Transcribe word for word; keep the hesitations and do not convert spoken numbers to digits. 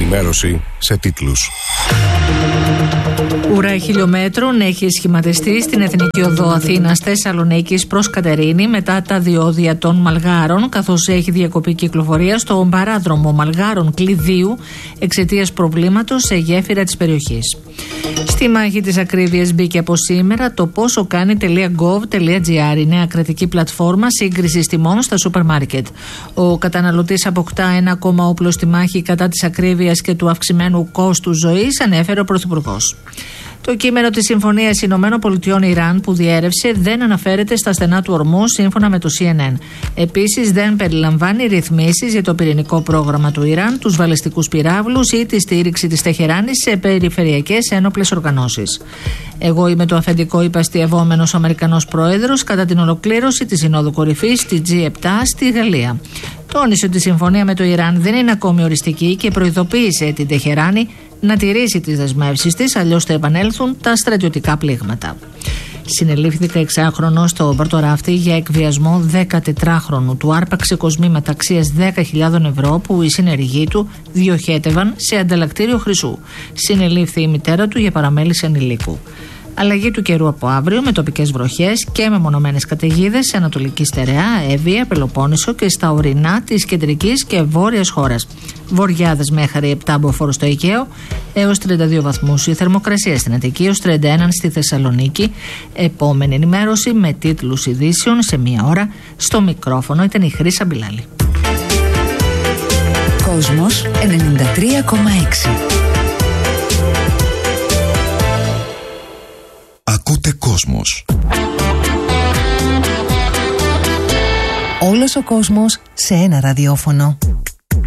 Ενημέρωση σε τίτλους. Ουρά χιλιόμετρων έχει σχηματιστεί στην Εθνική Οδό Αθήνας Θεσσαλονίκης προς Κατερίνη μετά τα διόδια των Μαλγάρων, καθώς έχει διακοπή κυκλοφορία στον παράδρομο Μαλγάρων Κλειδίου εξαιτίας προβλήματος σε γέφυρα της περιοχής. Στη μάχη της ακρίβειας μπήκε από σήμερα το πόσοκάνει.gov.gr, η νέα κρατική πλατφόρμα σύγκρισης τιμών στα σούπερ μάρκετ. Ο καταναλωτής αποκτά ένα ακόμα όπλο στη μάχη κατά της ακρίβειας και του αυξημένου κόστου ζωής, ανέφερε ο Πρωθυπουργός. Το κείμενο της Συμφωνίας Ηνωμένων Πολιτειών Ιράν που διέρευσε δεν αναφέρεται στα στενά του ορμού, σύμφωνα με το σι εν εν. Επίσης, δεν περιλαμβάνει ρυθμίσεις για το πυρηνικό πρόγραμμα του Ιράν, τους βαλιστικούς πυράβλους ή τη στήριξη της Τεχεράνης σε περιφερειακές ένοπλες οργανώσεις. Εγώ είμαι το αφεντικό υπαστιευόμενος Αμερικανός Πρόεδρος κατά την ολοκλήρωση της Συνόδου Κορυφής στη τζι επτά στη Γαλλία. Τόνισε ότι η συμφωνία με το Ιράν δεν είναι ακόμη οριστική και προειδοποίησε την Τεχεράνη να τηρήσει τις δεσμεύσεις της, αλλιώς θα επανέλθουν τα στρατιωτικά πλήγματα. Συνελήφθη δεκαεξάχρονος στο Πορτοράφτη για εκβιασμό δεκατετράχρονου. Του άρπαξε κοσμήματα αξίας δέκα χιλιάδες ευρώ που οι συνεργοί του διοχέτευαν σε ανταλλακτήριο χρυσού. Συνελήφθη η μητέρα του για παραμέληση ανηλίκου. Αλλαγή του καιρού από αύριο με τοπικές βροχές και μεμονωμένες καταιγίδες σε Ανατολική Στερεά, Εύβοια, Πελοπόννησο και στα ορεινά της κεντρικής και βόρειας χώρας. Βοριάδες μέχρι επτά μποφόρ στο Αιγαίο έως τριάντα δύο βαθμούς η θερμοκρασία στην Αττική, έως τριάντα ένα στη Θεσσαλονίκη. Επόμενη ενημέρωση με τίτλους ειδήσεων σε μία ώρα. Στο μικρόφωνο ήταν η Χρύσα Μπιλάλη. Κόσμος ενενήντα τρία κόμμα έξι. Ακούτε Κόσμος. Όλος ο κόσμος σε ένα ραδιόφωνο.